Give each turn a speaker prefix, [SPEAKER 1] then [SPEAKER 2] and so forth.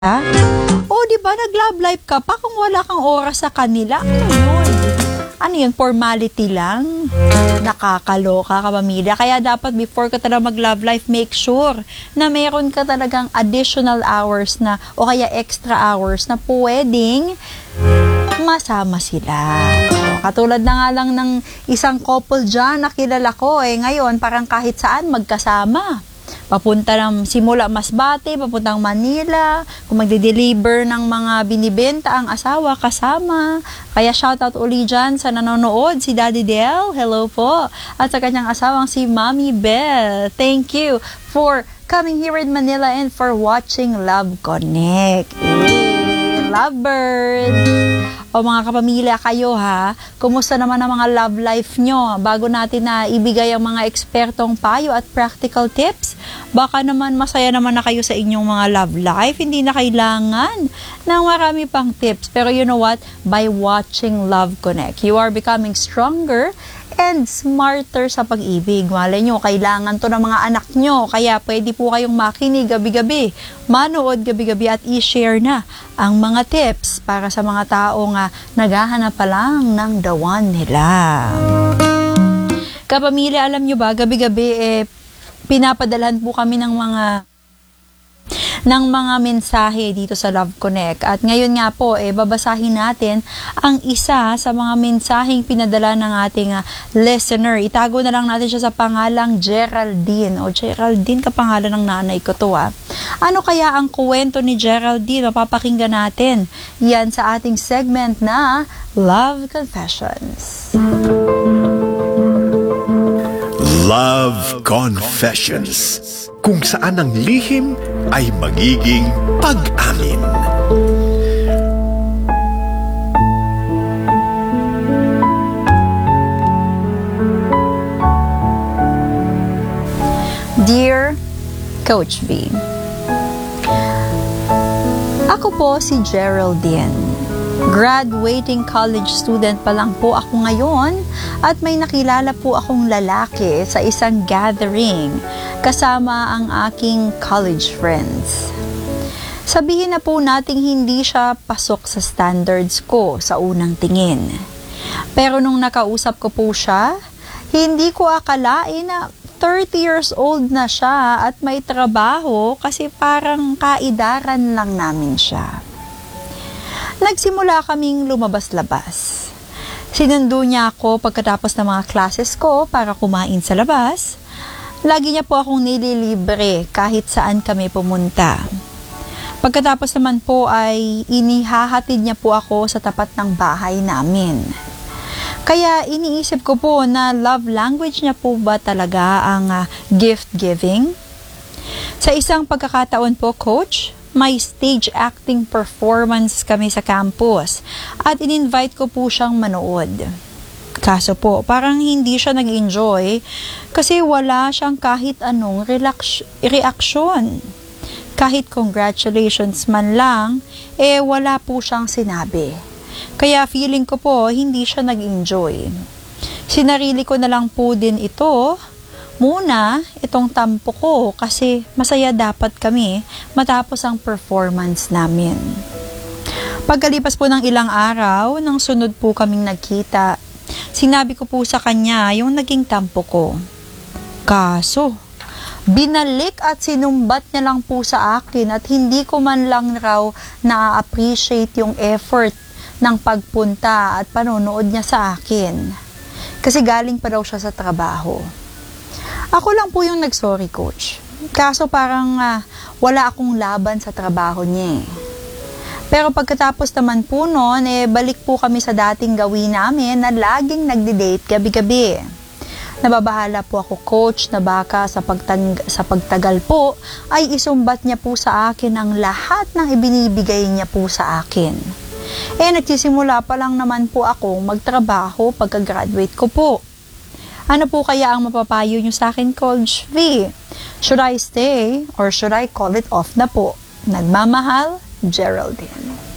[SPEAKER 1] Ha? O, di ba, nag-love life ka pa kung wala kang oras sa kanila? Ano yun? Ano yun? Formality lang? Nakakaloka ka, pamilya. Kaya dapat before ka talaga mag-love life, make sure na meron ka talagang additional hours na o kaya extra hours na pwedeng masama sila. So, katulad na nga lang ng isang couple dyan na kilala ko, ngayon parang kahit saan magkasama. Papunta ng simula Masbate, papuntang Manila, kung magde-deliver ng mga binibenta ang asawa kasama. Kaya shoutout uli dyan sa nanonood, si Daddy Del, hello po. At sa kanyang asawang si Mommy Belle. Thank you for coming here in Manila and for watching Love Connect. Lovebirds! O mga kapamilya kayo ha, kumusta naman ang mga love life nyo? Bago natin na ibigay ang mga ekspertong payo at practical tips, baka naman masaya naman na kayo sa inyong mga love life. Hindi na kailangan ng marami pang tips. Pero you know what? By watching Love Connect, you are becoming stronger and smarter sa pag-ibig. Malay nyo, kailangan to ng mga anak nyo. Kaya pwede po kayong makinig gabi-gabi, manood gabi-gabi at i-share na ang mga tips para sa mga taong naghahanap pa lang ng the one nila. Kapamilya, alam nyo ba, gabi-gabi pinapadalhan po kami ng mga mensahe dito sa Love Connect. At ngayon nga po, babasahin natin ang isa sa mga mensaheng pinadala ng ating listener. Itago na lang natin siya sa pangalang Geraldine. O Geraldine, kapangalan ng nanay ko to. Ano kaya ang kwento ni Geraldine? Mapapakinggan natin yan sa ating segment na Love Confessions.
[SPEAKER 2] Love Confessions, kung saan ang lihim ay magiging pag-amin.
[SPEAKER 1] Dear Coach V, ako po si Geraldine. Graduating college student pa lang po ako ngayon at may nakilala po akong lalaki sa isang gathering kasama ang aking college friends. Sabihin na po nating hindi siya pasok sa standards ko sa unang tingin. Pero nung nakausap ko po siya, hindi ko akalain na 30 years old na siya at may trabaho kasi parang kaidaran lang namin siya. Nagsimula kaming lumabas-labas. Sinundo niya ako pagkatapos ng mga classes ko para kumain sa labas. Lagi niya po akong nililibre kahit saan kami pumunta. Pagkatapos naman po ay inihahatid niya po ako sa tapat ng bahay namin. Kaya iniisip ko po na love language niya po ba talaga ang gift giving? Sa isang pagkakataon po, Coach, may stage acting performance kami sa campus at in-invite ko po siyang manood. Kaso po, parang hindi siya nag-enjoy kasi wala siyang kahit anong reaksyon. Kahit congratulations man lang, wala po siyang sinabi. Kaya feeling ko po, hindi siya nag-enjoy. Sinarili ko na lang po din ito muna, itong tampo ko kasi masaya dapat kami matapos ang performance namin. Pagkalipas po ng ilang araw, nang sunod po kaming nagkita, sinabi ko po sa kanya yung naging tampo ko. Kaso, binalik at sinumbat niya lang po sa akin at hindi ko man lang raw na-appreciate yung effort ng pagpunta at panonood niya sa akin. Kasi galing pa daw siya sa trabaho. Ako lang po yung nag-sorry, Coach. Kaso parang wala akong laban sa trabaho niya. Pero pagkatapos naman po noon, balik po kami sa dating gawin namin na laging nagdi-date gabi-gabi. Nababahala po ako, Coach, na baka sa pagtagal po ay isumbat niya po sa akin ang lahat ng ibinibigay niya po sa akin. Nagsisimula pa lang naman po akong magtrabaho pagka-graduate ko po. Ano po kaya ang mapapayo niyo sa akin, Coach V? Should I stay or should I call it off na po? Nagmamahal, Geraldine.